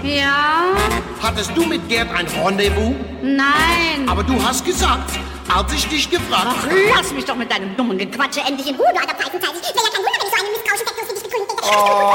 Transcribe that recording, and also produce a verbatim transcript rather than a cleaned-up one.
Ja? Hattest du mit Gerd ein Rendezvous? Nein. Aber du hast gesagt, als ich dich gefragt Ach, habe... lass mich doch mit deinem dummen Gequatsche endlich in Ruhe, du alter Pfeifenteil. Wäre ja kein Wunder, wenn ich so eine misstrauische Steckdose für dich begründet hätte. Oh.